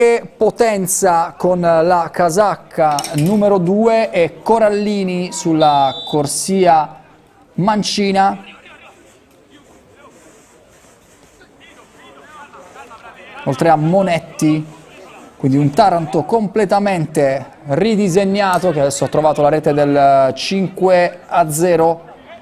Potenza con la casacca numero 2 e Corallini sulla corsia mancina. Oltre a Monetti, quindi un Taranto completamente ridisegnato che adesso ha trovato la rete del 5-0.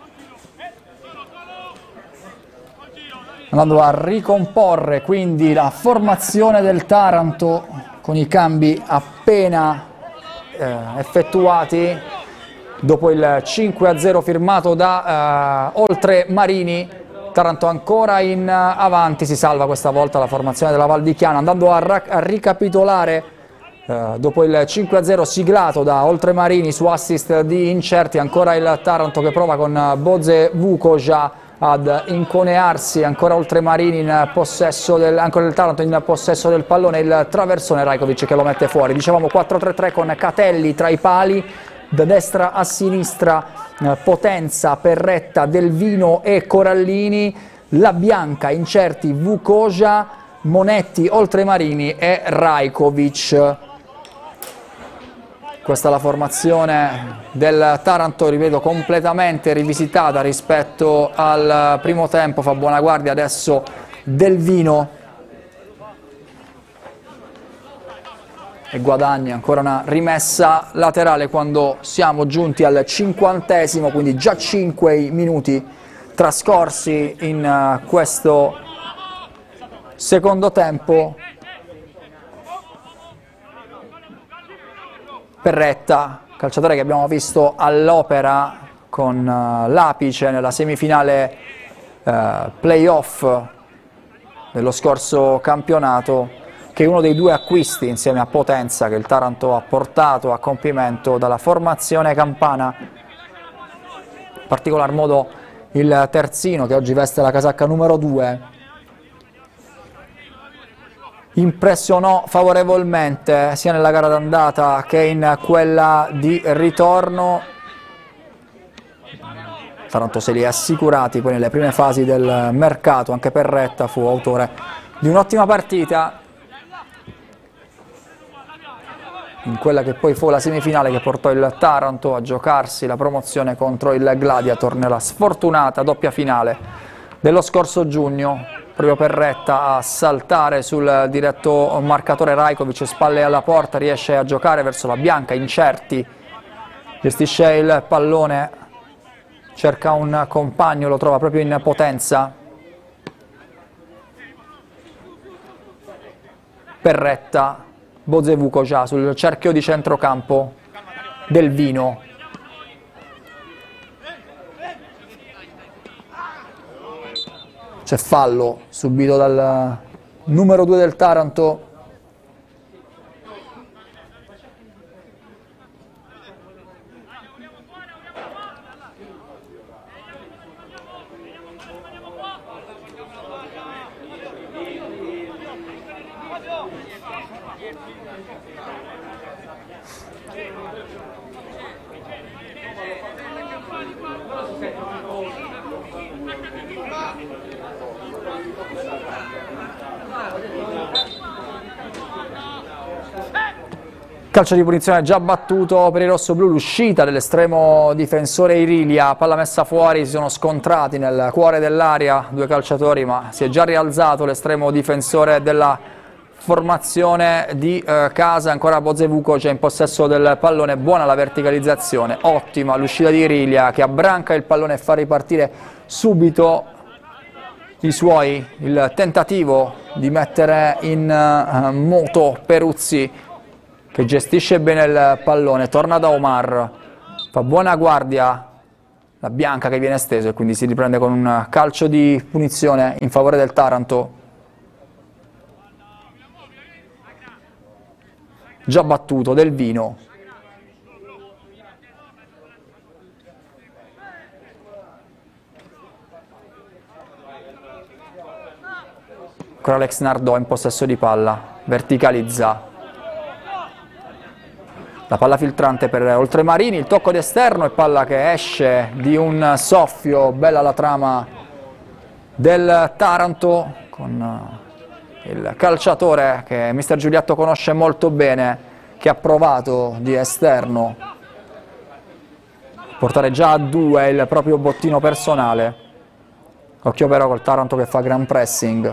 Andando a ricomporre quindi la formazione del Taranto con i cambi appena effettuati dopo il 5-0 firmato da Oltremarini. Taranto ancora in avanti, si salva questa volta la formazione della Val di Chiana, andando a ricapitolare dopo il 5-0 siglato da Oltremarini su assist di Incerti. Ancora il Taranto che prova con Boze Vukoja ad inconearsi, ancora Oltremarini in possesso ancora il Taranto in possesso del pallone, il traversone, Rajkovic che lo mette fuori. Dicevamo 4-3-3 con Catelli tra i pali, da destra a sinistra Potenza, Perretta, Delvino e Corallini, La Bianca, Incerti, Vukoja, Monetti, Oltremarini e Rajkovic. Questa è la formazione del Taranto, ripeto, completamente rivisitata rispetto al primo tempo. Fa buona guardia adesso Delvino e Guadagni, ancora una rimessa laterale quando siamo giunti al 50°, quindi già 5 minuti trascorsi in questo secondo tempo. Perretta, calciatore che abbiamo visto all'opera con l'Apice nella semifinale playoff dello scorso campionato, che è uno dei due acquisti insieme a Potenza che il Taranto ha portato a compimento dalla formazione campana. In particolar modo il terzino che oggi veste la casacca numero 2 impressionò favorevolmente sia nella gara d'andata che in quella di ritorno. Taranto se li ha assicurati poi nelle prime fasi del mercato. Anche Perretta fu autore di un'ottima partita in quella che poi fu la semifinale che portò il Taranto a giocarsi la promozione contro il Gladiator nella sfortunata doppia finale dello scorso giugno. Proprio Perretta a saltare sul diretto marcatore Rajkovic, spalle alla porta, riesce a giocare verso La Bianca, Incerti gestisce il pallone, cerca un compagno, lo trova proprio in Potenza. Perretta, Boze Vukoja sul cerchio di centrocampo, Delvino. C'è fallo subito dal numero 2 del Taranto. Calcio di punizione già battuto per i rossoblù, l'uscita dell'estremo difensore Irilia, palla messa fuori, si sono scontrati nel cuore dell'area due calciatori, ma si è già rialzato l'estremo difensore della formazione di casa. Ancora Boze Vukoja in possesso del pallone, buona la verticalizzazione, ottima l'uscita di Irilia che abbranca il pallone e fa ripartire subito i suoi, il tentativo di mettere in moto Peruzzi che gestisce bene il pallone, torna da Omar, fa buona guardia La Bianca che viene esteso e quindi si riprende con un calcio di punizione in favore del Taranto. Già battuto Delvino. Ancora Alex Nardò in possesso di palla, verticalizza. La palla filtrante per Oltremarini, il tocco d'esterno e palla che esce di un soffio, bella la trama del Taranto con il calciatore che mister Giuliatto conosce molto bene, che ha provato di esterno portare già a 2 il proprio bottino personale. Occhio però col Taranto che fa gran pressing.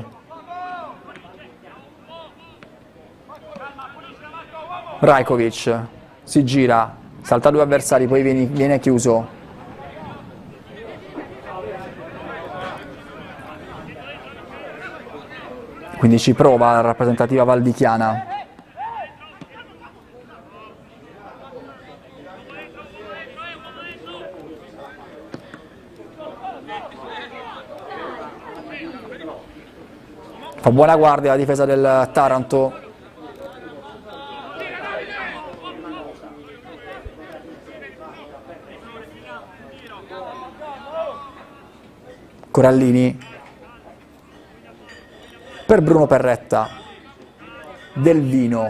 Rajkovic si gira, salta 2 avversari, poi viene chiuso. Quindi ci prova la rappresentativa valdichiana. Fa buona guardia la difesa del Taranto. Corallini per Bruno Perretta, Del Vino,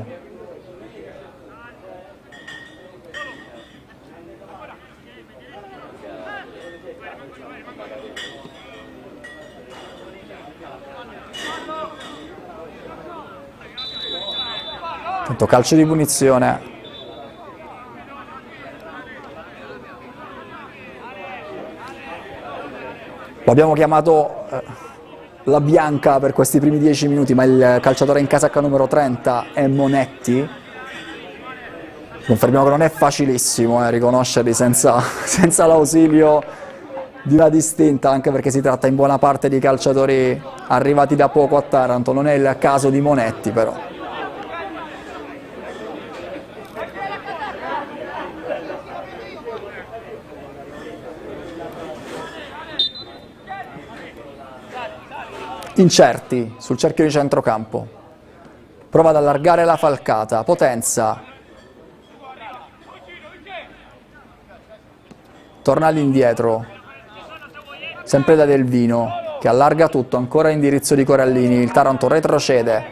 tanto calcio di punizione. Lo abbiamo chiamato la bianca per questi primi 10 minuti, ma il calciatore in casacca numero 30 è Monetti. Confermiamo che non è facilissimo riconoscerli senza l'ausilio di una distinta, anche perché si tratta in buona parte di calciatori arrivati da poco a Taranto. Non è il caso di Monetti però. Incerti sul cerchio di centrocampo, prova ad allargare la falcata, Potenza, torna all'indietro, sempre da Del Vino che allarga tutto, ancora indirizzo di Corallini, il Taranto retrocede.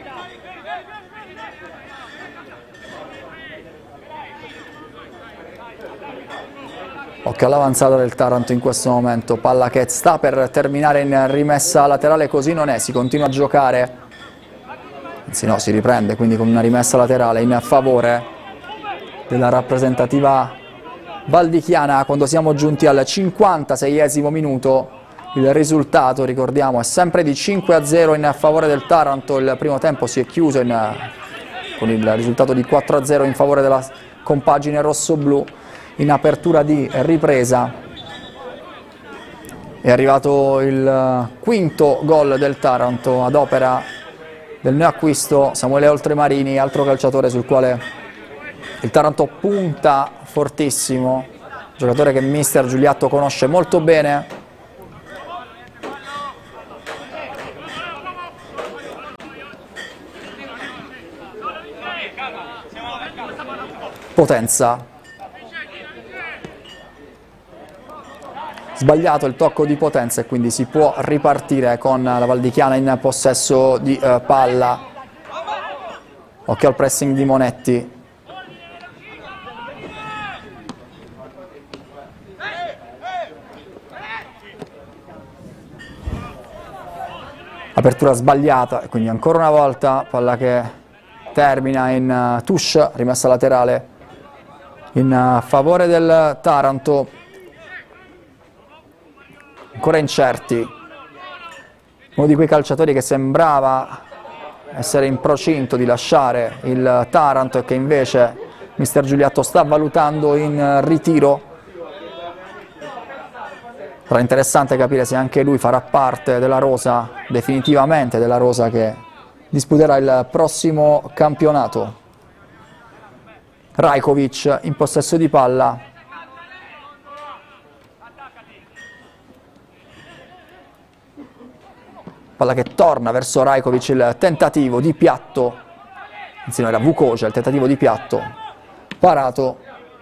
Occhio all'avanzata del Taranto in questo momento, palla che sta per terminare in rimessa laterale, così non è, si continua a giocare, anzi no, si riprende quindi con una rimessa laterale in favore della rappresentativa valdichiana. Quando siamo giunti al 56esimo minuto, il risultato, ricordiamo, è sempre di 5-0 in favore del Taranto. Il primo tempo si è chiuso con il risultato di 4-0 in favore della compagine rossoblù. In apertura di ripresa è arrivato il quinto gol del Taranto ad opera del neoacquisto Samuele Oltremarini, altro calciatore sul quale il Taranto punta fortissimo, giocatore che mister Giuliatto conosce molto bene. Potenza. Sbagliato il tocco di Potenza e quindi si può ripartire con la valdichiana in possesso di palla. Occhio al pressing di Monetti. Apertura sbagliata e quindi ancora una volta palla che termina in touche, rimessa laterale in favore del Taranto. Ancora incerti, uno di quei calciatori che sembrava essere in procinto di lasciare il Taranto e che invece mister Giuliatto sta valutando in ritiro. Sarà interessante capire se anche lui farà parte della rosa, definitivamente della rosa che disputerà il prossimo campionato. Rajkovic in possesso di palla. Palla che torna verso Rajkovic, il tentativo di piatto, anzi no, era Vukovic, il tentativo di piatto, parato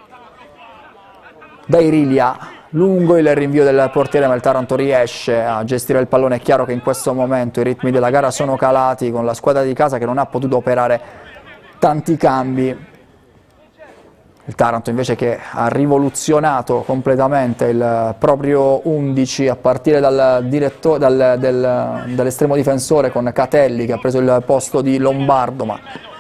da Irilia, lungo il rinvio del portiere, ma il Taranto riesce a gestire il pallone. È chiaro che in questo momento i ritmi della gara sono calati, con la squadra di casa che non ha potuto operare tanti cambi. Il Taranto invece che ha rivoluzionato completamente il proprio 11 a partire dall'estremo difensore con Catelli che ha preso il posto di Lombardo, ma